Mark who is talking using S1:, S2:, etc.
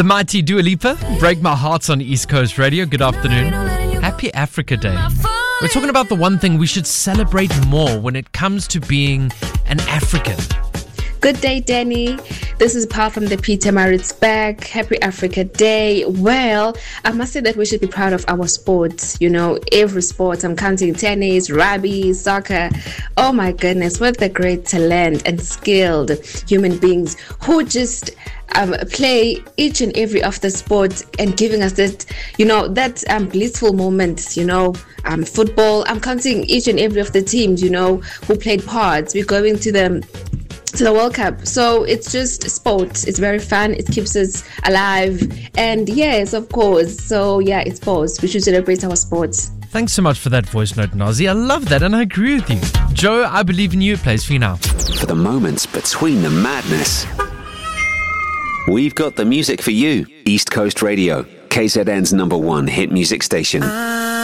S1: The mighty Dua Lipa, Break My Hearts on East Coast Radio. Good afternoon. Happy Africa Day. We're talking about the one thing we should celebrate more when it comes to being an African.
S2: Good day, Danny. This is Paul from the Peter Maritzburg. Happy Africa Day. Well, I must say that we should be proud of our sports. You know, every sport. I'm counting tennis, rugby, soccer. Oh my goodness, what a great talent and skilled human beings who just play each and every of the sports and giving us that, that blissful moment, football. I'm counting each and every of the teams, who played parts. We're going to the World Cup. So it's just sports. It's very fun. It keeps us alive. And yes, of course. So yeah, it's sports. We should celebrate our sports.
S1: Thanks so much for that voice note, Nazi. I love that and I agree with you. Joe, I believe in you. It plays for you now.
S3: For the moments between the madness, we've got the music for you. East Coast Radio, KZN's #1 hit music station.